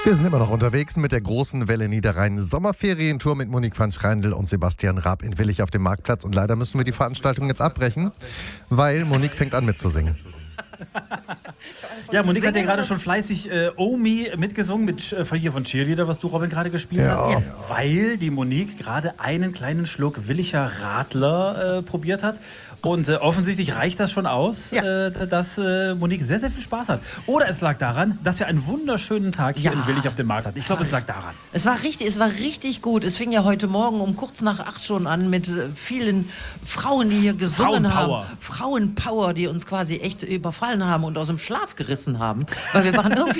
Wir sind immer noch unterwegs mit der großen Welle Niederrhein Sommerferientour mit Monique van Schreindl und Sebastian Raab in Willig auf dem Marktplatz. Und leider müssen wir die Veranstaltung jetzt abbrechen, weil Monique fängt an mitzusingen. Ja, Monique hat ja gerade schon fleißig Oh Me mitgesungen von Cheerleader, was du, Robin, gerade gespielt hast. Weil die Monique gerade einen kleinen Schluck Williger Radler probiert hat. Und offensichtlich reicht das schon aus, dass Monique sehr, sehr viel Spaß hat. Oder es lag daran, dass wir einen wunderschönen Tag hier in Willig auf dem Markt hatten. Ich glaube, es lag daran. Es war richtig gut. Es fing ja heute Morgen um kurz nach 8 schon an mit vielen Frauen, die hier gesungen haben. Frauenpower, die uns quasi echt überfallen haben und aus dem Schlaf gerissen haben. Weil wir waren irgendwie